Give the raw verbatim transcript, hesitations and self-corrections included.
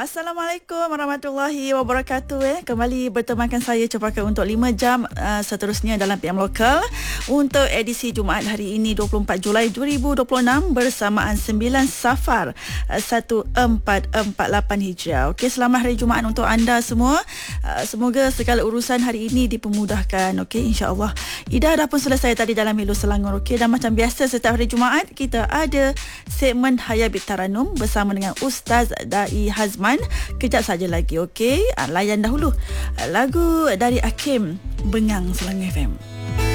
Assalamualaikum warahmatullahi wabarakatuh. Eh. Kembali bertemankan saya Cepaka untuk lima jam uh, seterusnya dalam P M Lokal untuk edisi Jumaat hari ini dua puluh empat Julai dua ribu dua puluh enam bersamaan sembilan Safar uh, seribu empat ratus empat puluh lapan Hijriah. Okey, selamat hari Jumaat untuk anda semua. Uh, semoga segala urusan hari ini dipermudahkan. Okey, insya-Allah. Ida dah pun selesai tadi dalam Milo Selangor. Okey, dan macam biasa setiap hari Jumaat kita ada segmen Hayat Bitaranum bersama dengan Ustaz Dai Hazman. Kejap saja lagi, okey? Layan dahulu lagu dari Hakim, Bengang Selangor F M.